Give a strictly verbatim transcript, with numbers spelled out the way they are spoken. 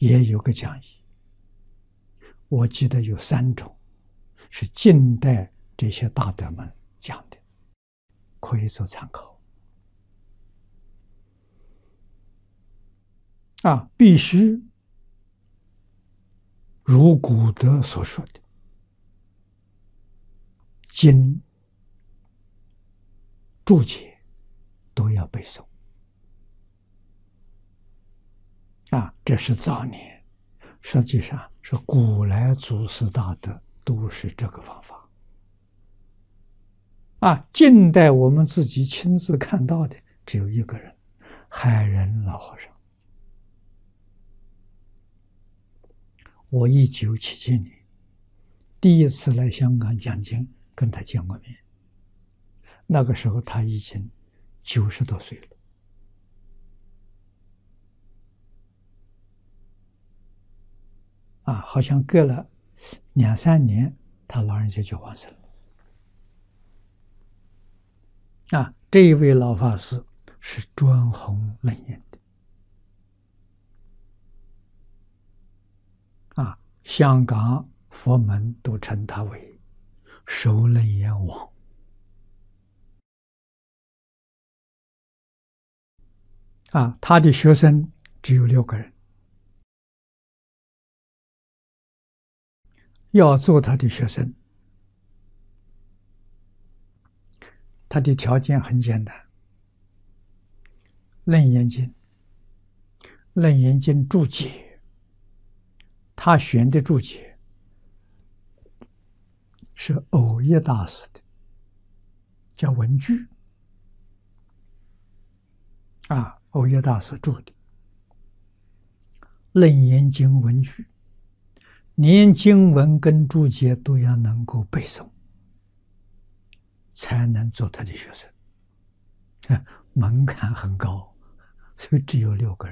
也有个讲义，我记得有三种，是近代这些大德们讲的，可以做参考。啊，必须如古德所说的，经注解都要背诵。啊，这是早年，实际上是古来祖师大德都是这个方法。啊，近代我们自己亲自看到的只有一个人，海仁老和尚。我一九七七年第一次来香港讲经，跟他见过面。那个时候他已经九十多岁了。啊，好像隔了两三年，他老人家就往生了。啊，这一位老法师是专弘楞严的。啊，香港佛门都称他为首楞严王。啊，他的学生只有六个人。要做他的学生，他的条件很简单。楞严经，楞严经注解，他选的注解是耦一大师的，叫文具。啊，耦一大师注的楞严经文具，连经文跟注解都要能够背诵，才能做他的学生。啊，门槛很高，所以只有六个人。